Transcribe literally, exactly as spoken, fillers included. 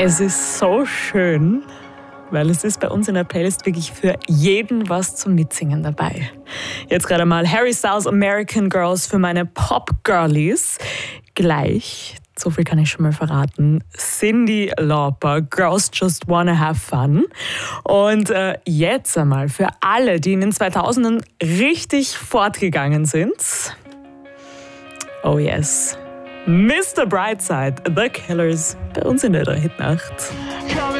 Es ist so schön, weil es ist bei uns in der Playlist wirklich für jeden was zum Mitsingen dabei. Jetzt gerade mal Harry Styles American Girls für meine Pop-Girlies. Gleich, so viel kann ich schon mal verraten, Cyndi Lauper, Girls Just Wanna Have Fun. Und äh, jetzt einmal für alle, die in den zweitausendern richtig fortgegangen sind. Oh yes. Mister Brightside, The Killers, bei uns in der Hitnacht.